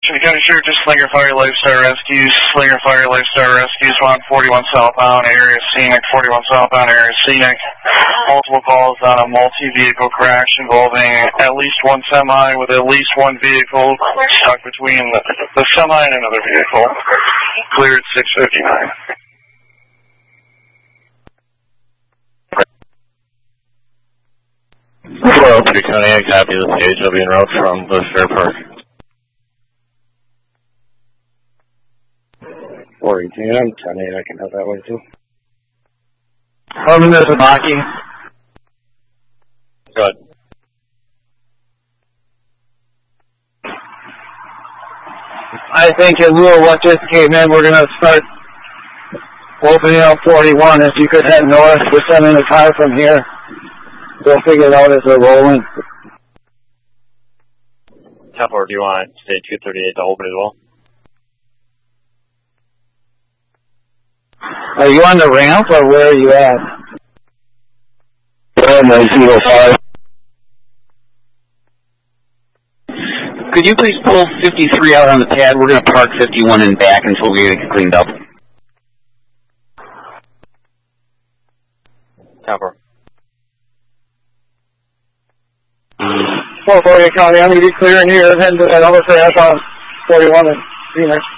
County Sheriff, just Slinger Fire Lifestar Rescues. Slinger Fire Lifestar Rescues, 141 southbound area scenic, 41 southbound area scenic. Multiple calls on a multi-vehicle crash involving at least one semi with at least one vehicle stuck between the semi and another vehicle. Cleared 6:59. Hello, Petrie County, I copy the page. I'll be en route from the Fair Park. 410, 10-8, I can have that way too. Harmon, there's a Maki. Good. I think in lieu of what just came in, we're going to start opening up 41. If you could head north, we're sending a car from here. We'll figure it out as we're rolling. Or do you want state 238 to open as well? Are you on the ramp or where are you at? We're on 1905. Could you please pull 53 out on the pad? We're going to park 51 in back until we get it cleaned up. Topper. 440 County, I'm going to be clearing here, heading to that other crash on 41 and Phoenix.